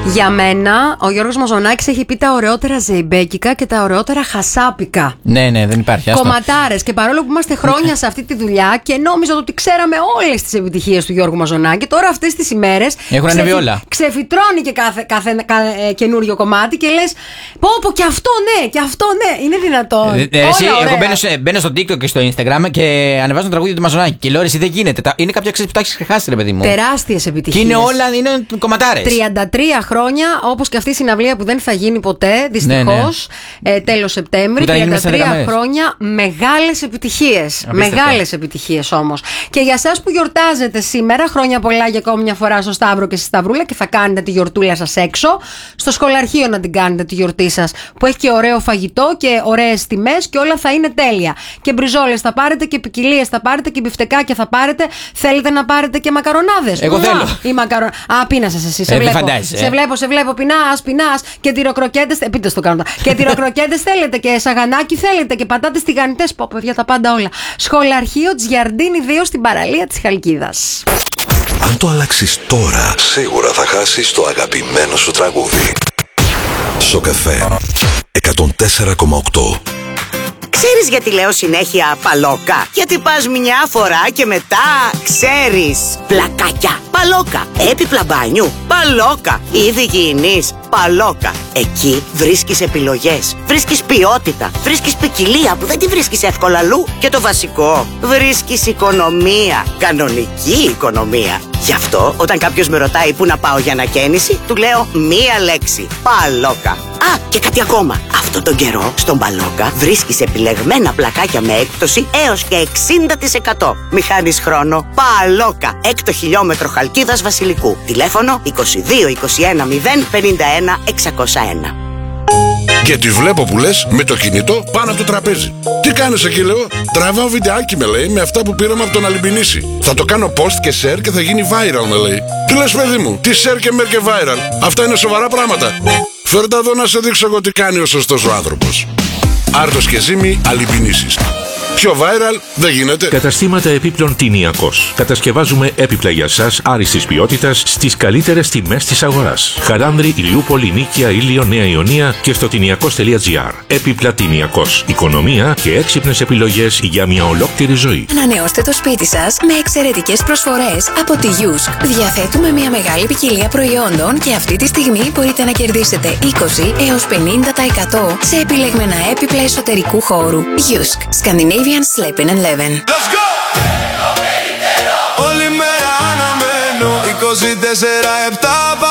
Για μένα, ο Γιώργος Μαζονάκης έχει πει τα ωραιότερα ζεϊμπέκικα και τα ωραιότερα χασάπικα. Ναι, δεν υπάρχει. Κομματάρες. Και παρόλο που είμαστε χρόνια σε αυτή τη δουλειά και νόμιζα ότι ξέραμε όλες τις επιτυχίες του Γιώργου Μαζονάκη, τώρα αυτές τις ημέρες έχουν ανέβει όλα. Ξεφυτρώνει και κάθε καινούριο κομμάτι και λες, πω και αυτό ναι, και αυτό ναι. Είναι δυνατόν. Εσύ, εγώ μπαίνω στο TikTok και στο Instagram και ανεβάζω το τραγούδι του Μαζονάκη και λέω, εσύ δεν γίνεται. Είναι κάποια που τα έχεις ξεχάσει, ρε παιδί μου. Τεράστιες επιτυχίες. Και είναι όλα, είναι κομματάρες. 33 χρόνια, όπως και αυτή η συναυλία που δεν θα γίνει ποτέ, δυστυχώς, τέλος Σεπτέμβρη. 33 χρόνια, μεγάλες επιτυχίες. Μεγάλες επιτυχίες όμως. Και για εσάς που γιορτάζετε σήμερα, χρόνια πολλά για ακόμη μια φορά στο Σταύρο και στη Σταυρούλα και θα κάνετε τη γιορτούλα σας έξω, στο σχολαρχείο να την κάνετε τη γιορτή σας, που έχει και ωραίο φαγητό και ωραίες τιμές και όλα θα είναι τέλεια. Και μπριζόλες θα πάρετε και ποικιλίες θα πάρετε και μπιφτεκάκια θα πάρετε. Θέλετε να πάρετε και μακαρονάδες? Εγώ θέλω. Α, πίνασες εσύ, σε βλέπω. Σε βλέπω, πεινάς και τυροκροκέτες. Πείτε στο κάνω. Και τυροκροκέτες θέλετε και σαγανάκι θέλετε και πατάτες τηγανιτές. Πω, παιδιά, τα πάντα όλα. Σχολαρχείο Τζιαρντίνη 2 στην παραλία της Χαλκίδας. Αν το αλλάξεις τώρα, σίγουρα θα χάσεις το αγαπημένο σου τραγούδι. Σοκαφέ 104,8. Ξέρεις γιατί λέω συνέχεια παλόκα? Γιατί πας μια φορά και μετά ξέρεις. Πλακάκια, παλόκα. Έπιπλα μπάνιου, παλόκα. Είδη υγιεινής, παλόκα. Εκεί βρίσκεις επιλογές, βρίσκεις ποιότητα, βρίσκεις ποικιλία που δεν τη βρίσκεις εύκολα αλλού. Και το βασικό, βρίσκεις οικονομία. Κανονική οικονομία. Γι' αυτό όταν κάποιος με ρωτάει πού να πάω για ανακαίνιση, του λέω μία λέξη. Παλόκα. Α, και κάτι ακόμα. Αυτό τον καιρό στον Παλόκα βρίσκεις επιλεγμένα πλακάκια με έκπτωση έως και 60%. Μη χάνεις χρόνο. Παλόκα. 6 χιλιόμετρο Χαλκίδας Βασιλικού. Τηλέφωνο 22 21 0 51 601. Και τη βλέπω που λες με το κινητό πάνω από το τραπέζι. Τι κάνεις εκεί, λέω? Τραβάω βιντεάκι, με λέει, με αυτά που πήραμε από τον Αλυμπινίση. Θα το κάνω post και share και θα γίνει viral, με λέει. Τι λες, παιδί μου? Τι share και mer και viral? Αυτά είναι σοβαρά πράγματα. Φέρτα εδώ να σε δείξω εγώ τι κάνει ο σωστός ο άνθρωπος. Άρτος και Ζήμη, Αλυμπινίσης. Πιο viral δεν γίνεται. Καταστήματα επίπλων Τινιακός. Κατασκευάζουμε έπιπλα για σας άριστης ποιότητας στις καλύτερες τιμές της αγοράς. Χαράνδρη, Ηλιούπολη, Νίκαια, Ήλιο, Νέα Ιωνία και στο τινιακός.gr. Έπιπλα Τινιακός. Οικονομία και έξυπνες επιλογές για μια ολόκληρη ζωή. Ανανεώστε το σπίτι σας με εξαιρετικές προσφορές από τη Yusk. Διαθέτουμε μια μεγάλη ποικιλία προϊόντων και αυτή τη στιγμή μπορείτε να κερδίσετε 20 έως 50% σε επιλεγμένα έπιπλα εσωτερικού χώρου. Yusk. Scandinavian Sleeping and Living. Let's go! Όλη μέρα αναμένω 24/7.